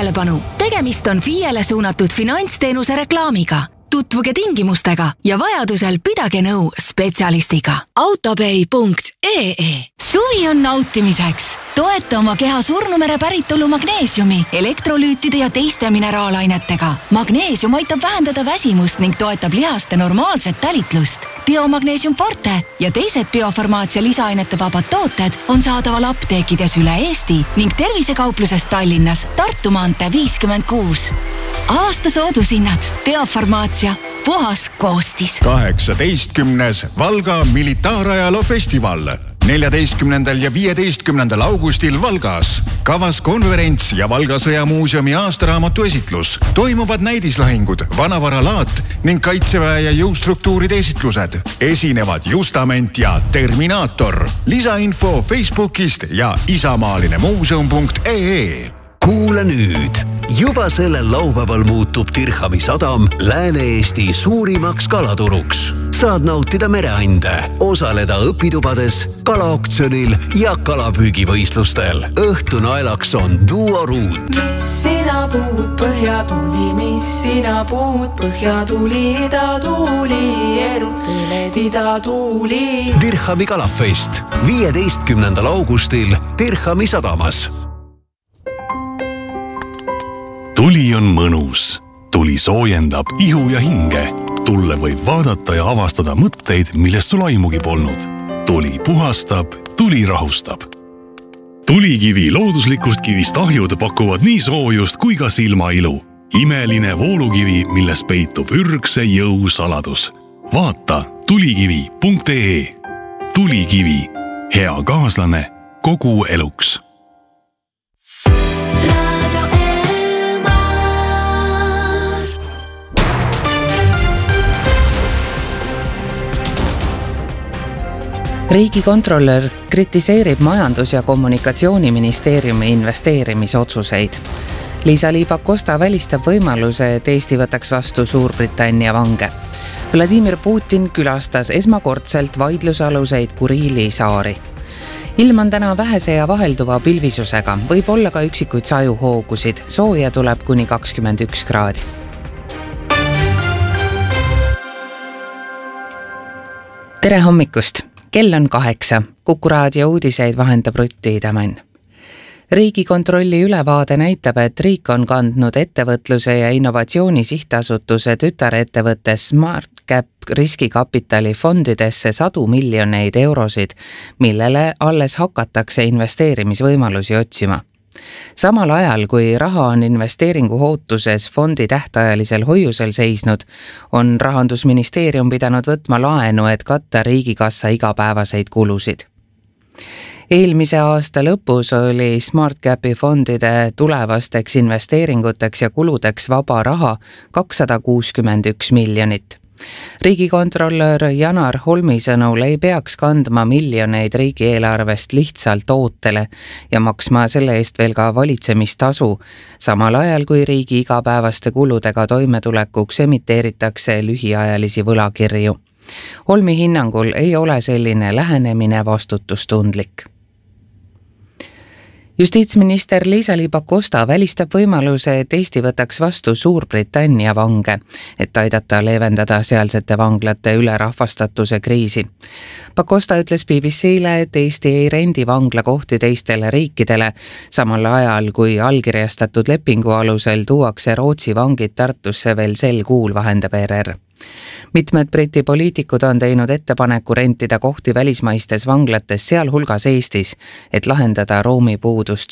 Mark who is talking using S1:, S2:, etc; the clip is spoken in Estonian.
S1: tähelepanu! Tegemist on FIE-le suunatud finantsteenuse reklaamiga. Tutvuge tingimustega ja vajadusel pidage nõu spetsialistiga. Autopay.ee. Suvi on nautimiseks. Toeta oma keha surnumere päritolu magneesiumi, elektrolüütide ja teiste mineraalainetega. Magneesium aitab vähendada väsimust ning toetab lihaste normaalset tälitlust. Biomagneesium Forte ja teised biofarmaatsia lisaainete vabad tooted on saadaval apteekides üle Eesti ning tervisekaupluses Tallinnas Tartu maantee 56. Aasta soodushinnad. Biofarmaatsia. Puhas koostis.
S2: 18. Valga militaarajaloo festival. 14. ja 15. augustil Valgas. Kavas konverents ja Valga sõjamuuseumi aastaraamatu esitlus. Toimuvad näidislahingud, vanavaralaat ning kaitseväe ja jõustruktuuride esitlused. Esinevad Justament ja Terminaator. Lisainfo Facebookist ja isamaaline-muuseum.ee.
S3: Kuule nüüd! Juba sellel laupäeval muutub Dirhami sadam Lääne-Eesti suurimaks kalaturuks. Saad nautida mereande, osaleda õpitubades, kalaoktsionil ja kalapüügivõistlustel. Õhtu naelaks on duoruut.
S4: Mis sina puud põhjatuli, mis sina puud põhjatuli, idatuuli, erutõled idatuuli.
S3: Dirhami kalafest 15. augustil Dirhami sadamas.
S5: Tuli on mõnus. Tuli soojendab ihu ja hinge. Tulle võib vaadata ja avastada mõtteid, millest sul aimugi polnud. Tuli puhastab, tuli rahustab. Tulikivi looduslikust kivist ahjud pakuvad nii soojust kui ka silmailu. Imeline voolukivi, milles peitub ürgse jõu saladus. Vaata tulikivi.ee. Tulikivi. Hea kaaslane kogu eluks.
S6: Riigikontrolör kritiseerib Majandus- ja Kommunikatsiooniministeeriumi investeerimisotsuseid. Liisa-Ly Pakosta välistab võimaluse, et Eesti võtaks vastu Suurbritannia vange. Vladimir Putin külastas esmakordselt vaidlusaluseid Kuriili saari. Ilm on täna vähese ja vahelduva pilvisusega, võib olla ka üksikuid sajuhoogusid. Sooja tuleb kuni 21 kraadi. Tere hommikust! Kell on 8. Kuku raadio uudiseid vahendab Rutti Tämän. Riigikontrolli ülevaade näitab, et riik on kandnud ettevõtluse ja innovatsiooni sihtasutuse tütarettevõtte SmartCap riskikapitali fondidesse 100 miljoneid eurosid, millele alles hakatakse investeerimisvõimalusi otsima. Samal ajal, kui raha on investeeringu ootuses fondi tähtajalisel hoiusel seisnud, on Rahandusministeerium pidanud võtma laenu, et katta riigikassa igapäevaseid kulusid. Eelmise aasta lõpus oli SmartCapi fondide tulevasteks investeeringuteks ja kuludeks vaba raha 261 miljonit. Riigikontrolör Janar Holmi sõnul ei peaks kandma miljoneid riigieelarvest lihtsalt ootele ja maksma selle eest veel ka valitsemistasu, samal ajal kui riigi igapäevaste kuludega toimetulekuks emiteeritakse lühiajalisi võlakirju. Holmi hinnangul ei ole selline lähenemine vastutustundlik. Justiitsminister Liisa-Ly Pakosta välistab võimaluse, et Eesti võtaks vastu Suurbritannia vange, et aidata leevendada sealsete vanglate ülerahvastatuse kriisi. Pakosta ütles BBC-le, et Eesti ei rendi vanglakohti teistele riikidele, samal ajal kui allkirjastatud lepingu alusel tuuakse Rootsi vangid Tartusse veel sel kuul, vahendab ERR. Mitmed Briti poliitikud on teinud ettepaneku rentida kohti välismaistes vanglates, sealhulgas Eestis, et lahendada ruumipuudust